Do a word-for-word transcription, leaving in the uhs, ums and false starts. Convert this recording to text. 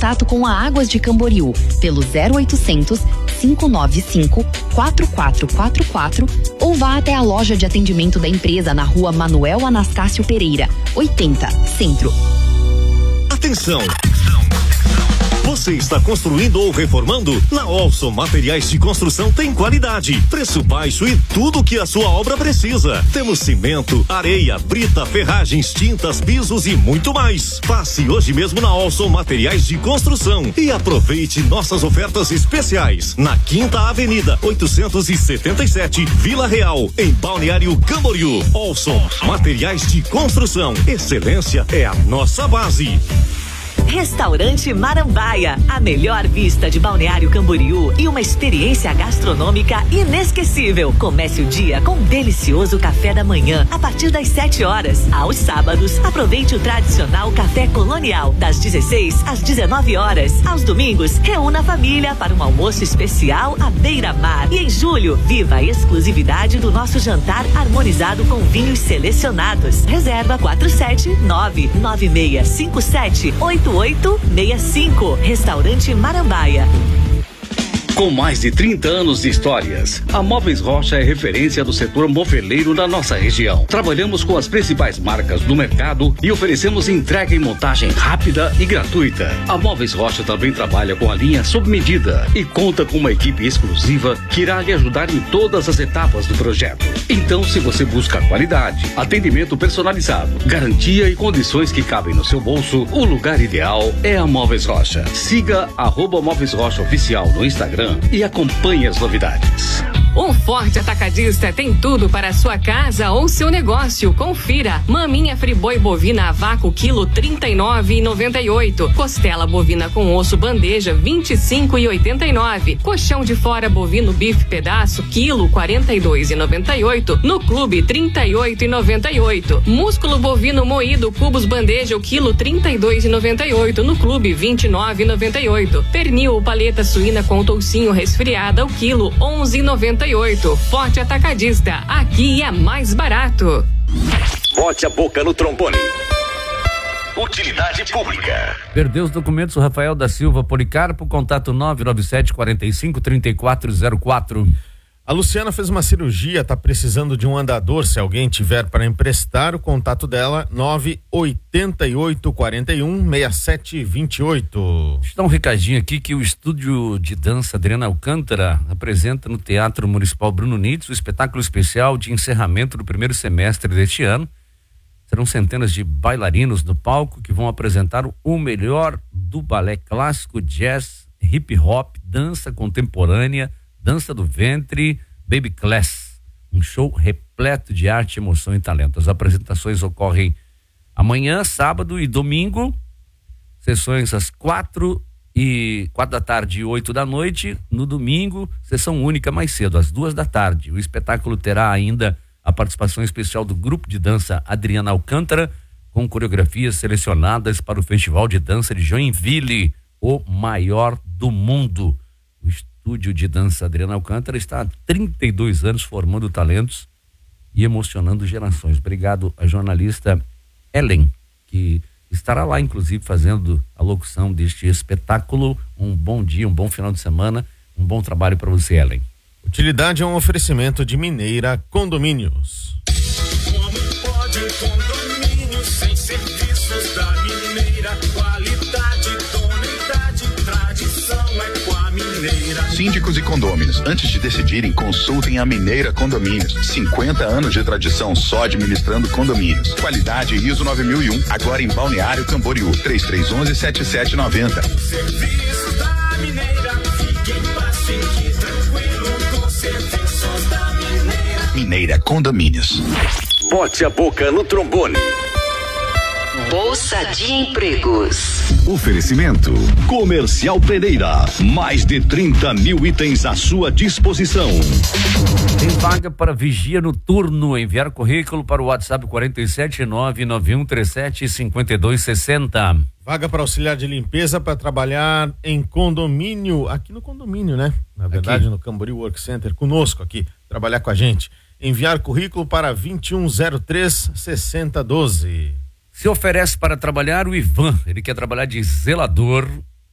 contato com a Águas de Camboriú pelo zero oitocentos, cinco nove cinco, quatro quatro quatro quatro ou vá até a loja de atendimento da empresa na rua Manuel Anastácio Pereira, oitenta, Centro. Atenção! Você está construindo ou reformando? Na Olson Materiais de Construção tem qualidade, preço baixo e tudo o que a sua obra precisa. Temos cimento, areia, brita, ferragens, tintas, pisos e muito mais. Passe hoje mesmo na Olson Materiais de Construção e aproveite nossas ofertas especiais. Na Quinta Avenida, oitocentos e setenta e sete, Vila Real, em Balneário Camboriú. Olson Materiais de Construção. Excelência é a nossa base. Restaurante Marambaia, a melhor vista de Balneário Camboriú e uma experiência gastronômica inesquecível. Comece o dia com um delicioso café da manhã a partir das sete horas. Aos sábados, aproveite o tradicional café colonial das dezesseis às dezenove horas. Aos domingos, reúna a família para um almoço especial à beira-mar. E em julho, viva a exclusividade do nosso jantar harmonizado com vinhos selecionados. Reserva quatro sete nove nove seis cinco sete oito oito seis cinco. Restaurante Marambaia. Com mais de trinta anos de histórias, a Móveis Rocha é referência do setor moveleiro na nossa região. Trabalhamos com as principais marcas do mercado e oferecemos entrega e montagem rápida e gratuita. A Móveis Rocha também trabalha com a linha sob medida e conta com uma equipe exclusiva que irá lhe ajudar em todas as etapas do projeto. Então, se você busca qualidade, atendimento personalizado, garantia e condições que cabem no seu bolso, o lugar ideal é a Móveis Rocha. Siga arroba Móveis Rocha Oficial no Instagram e acompanhe as novidades. Um Forte Atacadista tem tudo para a sua casa ou seu negócio. Confira: maminha friboi bovina a vácuo quilo trinta e nove e noventa e oito, costela bovina com osso bandeja vinte e cinco e oitenta e nove, colchão de fora bovino bife pedaço quilo quarenta e dois e noventa e oito, no clube trinta e oito e noventa e oito, músculo bovino moído cubos bandeja o quilo trinta e dois e noventa e oito, no clube vinte e nove e noventa e oito, pernil ou paleta suína com toucinho resfriada o quilo onze e noventa e oito. Forte Atacadista, aqui é mais barato. Bote a boca no trombone. Utilidade pública. Perdeu os documentos, o Rafael da Silva Policarpo, contato nove nove sete, quarenta e cinco, trinta e quatro zero quatro. A Luciana fez uma cirurgia, tá precisando de um andador, se alguém tiver para emprestar, o contato dela nove oito oito, quarenta e um, sessenta e sete, vinte e oito. Deixa eu dar um recadinho aqui que o estúdio de dança Adriana Alcântara apresenta no Teatro Municipal Bruno Nitz o espetáculo especial de encerramento do primeiro semestre deste ano. Serão centenas de bailarinos no palco que vão apresentar o melhor do balé clássico, jazz, hip hop, dança contemporânea, dança do ventre, baby class, um show repleto de arte, emoção e talento. As apresentações ocorrem amanhã, sábado e domingo, sessões às quatro e quatro da tarde e oito da noite. No domingo, sessão única mais cedo, às duas da tarde. O espetáculo terá ainda a participação especial do grupo de dança Adriana Alcântara, com coreografias selecionadas para o Festival de Dança de Joinville, o maior do mundo. O estúdio de dança Adriana Alcântara está há trinta e dois anos formando talentos e emocionando gerações. Obrigado à jornalista Ellen, que estará lá inclusive fazendo a locução deste espetáculo. Um bom dia, um bom final de semana, um bom trabalho para você, Ellen. Utilidade é um oferecimento de Mineira Condomínios. Como pode condomínio sem serviços da Mineira? Qualidade, idoneidade, tradição é com a Mineira. Síndicos e condôminos, antes de decidirem, consultem a Mineira Condomínios. cinquenta anos de tradição só administrando condomínios. Qualidade I S O nove mil e um, agora em Balneário Camboriú. três três um um, sete sete nove zero. Serviços da Mineira, fique em paz, fique tranquilo com serviços da Mineira. Mineira Condomínios. Bote a boca no trombone. Bolsa de Empregos. Oferecimento Comercial Pereira, mais de trinta mil itens à sua disposição. Tem vaga para vigia noturno. Enviar currículo para o WhatsApp quarenta e sete, nove nove um três sete, cinco dois seis zero. Vaga para auxiliar de limpeza para trabalhar em condomínio, aqui no condomínio, né? Na verdade, aqui no Camboriú Work Center, conosco aqui, trabalhar com a gente. Enviar currículo para vinte e um zero três, sessenta doze. Se oferece para trabalhar o Ivan, ele quer trabalhar de zelador